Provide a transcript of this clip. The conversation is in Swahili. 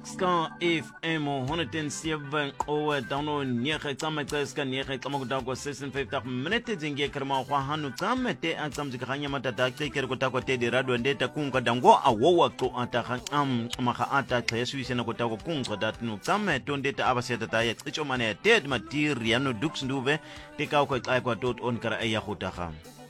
Ska FM 107 over download niege tsama tseska niege tsama go dago 56 minutes zinge kerma go hanu tsama te a tsamzi ganya matata ke kere go dago te di radio ndeta kunga dango a wowa to ata ga maga ata tlesu na go dago kunga dat no tsama to ndeta abaseta ta ya tsicho mane te matiri ya no dux nduve te ka go tsa kwa tot on kara ya go daga